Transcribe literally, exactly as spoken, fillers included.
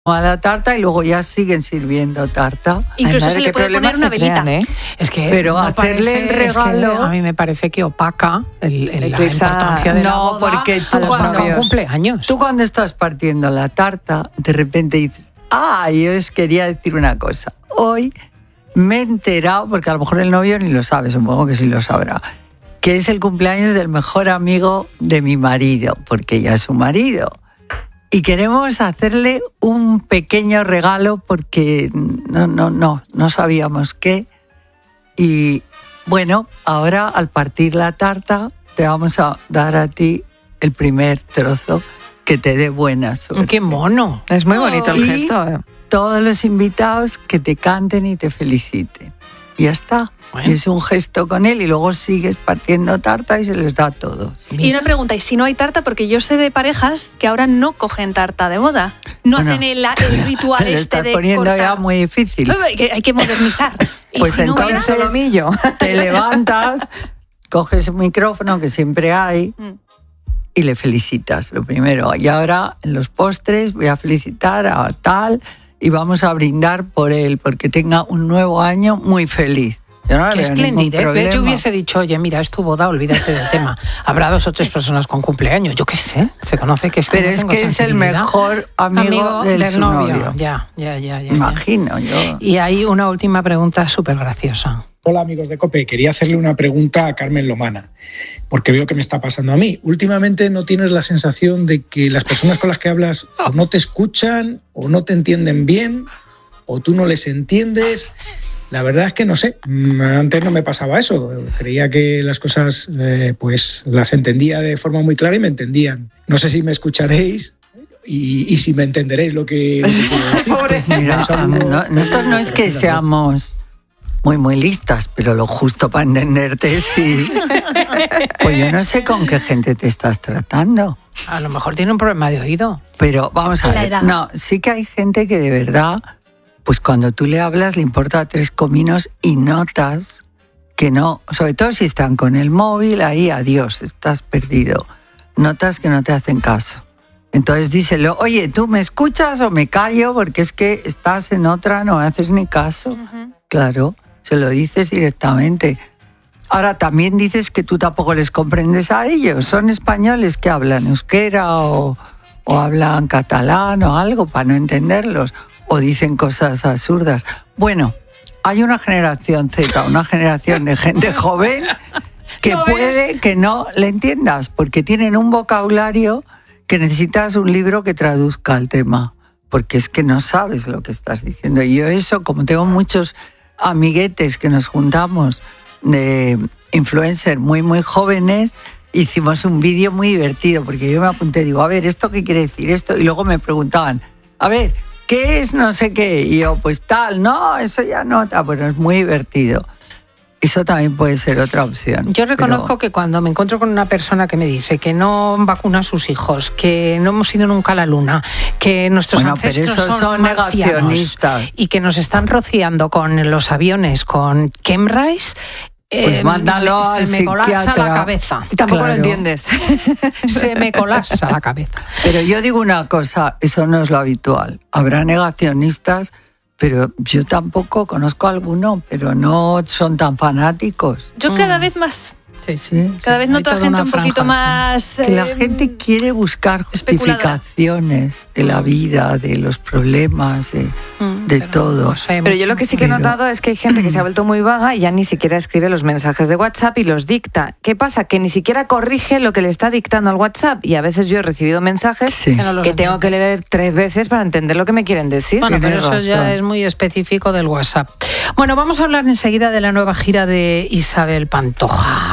a la tarta y luego ya siguen sirviendo tarta. Incluso Ay, madre, se le qué puede poner problemas una se crean, velita. ¿eh? Es que Pero no hacerle parece- el es que regalo- a mí me parece que opaca el, el- la Eclipsa- importancia de la No, boda porque tú a los cuando- novios. cumpleaños. Tú cuando estás partiendo la tarta, de repente dices, ah, yo os quería decir una cosa. Hoy me he enterado, porque a lo mejor el novio ni lo sabe, supongo que sí lo sabrá, que es el cumpleaños del mejor amigo de mi marido, porque ya es su marido. Y queremos hacerle un pequeño regalo porque no, no, no, no sabíamos qué. Y bueno, ahora al partir la tarta te vamos a dar a ti el primer trozo que te dé buena suerte. ¡Qué mono! Es muy bonito el Y gesto. ¿eh? todos los invitados que te canten y te feliciten. Y ya está. Bueno. Y es un gesto con él y luego sigues partiendo tarta y se les da a todos. Y una pregunta, ¿y si no hay tarta? Porque yo sé de parejas que ahora no cogen tarta de boda. No Bueno, hacen el, el ritual Te lo este estás de poniendo cortar. ya muy difícil. Hay que, hay que modernizar. Y Pues si no hubiera- entonces- Solomillo. Te levantas, coges un micrófono que siempre hay Mm. y le felicitas, lo primero. Y ahora en los postres voy a felicitar a tal y vamos a brindar por él, porque tenga un nuevo año muy feliz. Yo no le ¡Qué veo ningún esplendidez! ¿Ves? problema. Yo hubiese dicho, oye, mira, es tu boda, olvídate del tema. Habrá dos o tres personas con cumpleaños. Yo qué sé, se conoce que es que Pero no es tengo que es el sensibilidad. mejor amigo, del, del su novio. novio. Ya, ya, ya, ya, ya. Imagino yo. Y hay una última pregunta súper graciosa. Hola amigos de COPE, quería hacerle una pregunta a Carmen Lomana, porque veo que me está pasando a mí. Últimamente no tienes la sensación de que las personas con las que hablas o no te escuchan o no te entienden bien o tú no les entiendes. La verdad es que no sé, antes no me pasaba eso. Creía que las cosas eh, pues las entendía de forma muy clara y me entendían. No sé si me escucharéis y, y si me entenderéis lo que, lo que quiero decir. Pues mira, Un saludo. no- nosotros no es que seamos muy, muy listas, pero lo justo para entenderte sí. Pues yo no sé con qué gente te estás tratando. A lo mejor tiene un problema de oído. Pero vamos a La ver, edad. no, sí que hay gente que de verdad, pues cuando tú le hablas le importa tres cominos y notas que no, sobre todo si están con el móvil, ahí adiós, estás perdido. Notas que no te hacen caso. Entonces díselo, oye, ¿tú me escuchas o me callo? Porque es que estás en otra, no me haces ni caso. Ujú. Claro, se lo dices directamente. Ahora también dices que tú tampoco les comprendes a ellos. Son españoles que hablan euskera o, o hablan catalán o algo para no entenderlos. O dicen cosas absurdas. Bueno, hay una generación Z, una generación de gente joven que ¿Lo ves? puede que no le entiendas, porque tienen un vocabulario que necesitas un libro que traduzca el tema, porque es que no sabes lo que estás diciendo. Y yo eso, como tengo muchos amiguetes que nos juntamos de influencers muy, muy jóvenes, hicimos un vídeo muy divertido, porque yo me apunté, digo, a ver, ¿esto qué quiere decir esto? Y luego me preguntaban, a ver, ¿qué es no sé qué? Y yo, pues tal, no, eso ya no, ah, bueno, es muy divertido. Eso también puede ser otra opción. Yo reconozco pero- que cuando me encuentro con una persona que me dice que no vacuna a sus hijos, que no hemos ido nunca a la luna, que nuestros Bueno, pero ancestros esos son, son marcianos negacionistas. y que nos están rociando con los aviones con chemtrails, Pues eh, mándalo se al me colapsa psiquiatra. la cabeza. Y tampoco Claro. lo entiendes. Se me colapsa la cabeza. Pero yo digo una cosa, eso no es lo habitual. Habrá negacionistas, pero yo tampoco conozco a alguno, pero no son tan fanáticos. Yo cada vez más, Sí, sí. cada vez Hay noto a toda gente una un poquito franja, más... Que la eh, gente quiere buscar especuladora. justificaciones de la vida, de los problemas, de, Mm, de pero todo. no sé Pero yo mucho. lo que sí que he Pero- notado es que hay gente que se ha vuelto muy vaga y ya ni siquiera escribe los mensajes de WhatsApp y los dicta. ¿Qué pasa? Que ni siquiera corrige lo que le está dictando al WhatsApp. Y a veces yo he recibido mensajes Sí. Que no los que tengo entiende. que leer tres veces para entender lo que me quieren decir. Bueno, pero Tienes eso ya razón. es muy específico del WhatsApp. Bueno, vamos a hablar enseguida de la nueva gira de Isabel Pantoja.